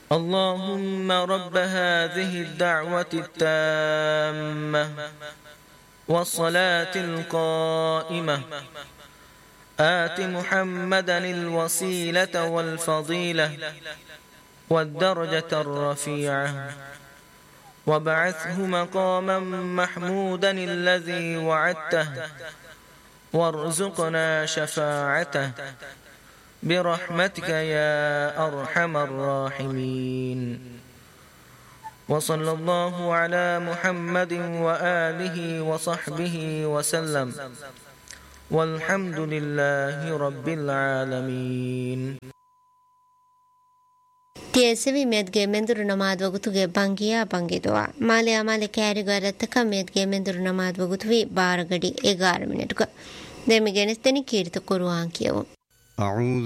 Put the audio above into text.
اللهم رب هذه الدعوة التامة والصلاة القائمة آت محمدا الوسيلة والفضيلة والدرجة الرفيعة وابعثه مقاما محمودا الذي وعدته وارزقنا شفاعته برحمتك يا أرحم الراحمين وصلى الله على محمد وآله وصحبه وسلم والحمد لله رب العالمين. tiesvi medge menduru namad wagutuge bangiya bangidwa male amale karigarataka medge menduru namad wagutvi baragadi 11 minutuka demigenes teni kirtu Qur'an kiyawu.